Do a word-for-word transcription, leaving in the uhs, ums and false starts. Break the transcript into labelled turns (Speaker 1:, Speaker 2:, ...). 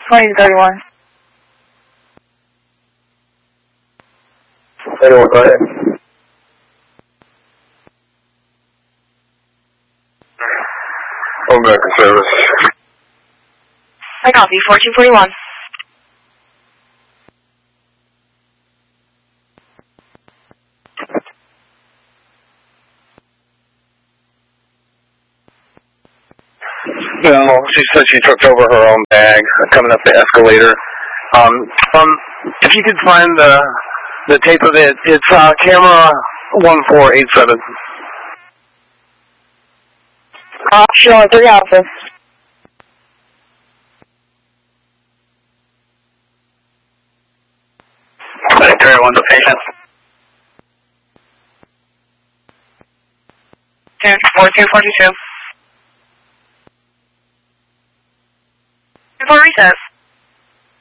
Speaker 1: twenty to thirty-one.
Speaker 2: thirty-one, go ahead.
Speaker 3: American service.
Speaker 1: I copy, fourteen forty-one.
Speaker 3: No, she said she took over her own bag coming up the escalator. Um, um, if you could find the the tape of it, it's uh, camera one four eight seven.
Speaker 1: Uh, showing three Alpha.
Speaker 2: Victoria one, the patient.
Speaker 1: ten fourteen forty-two. Before reset.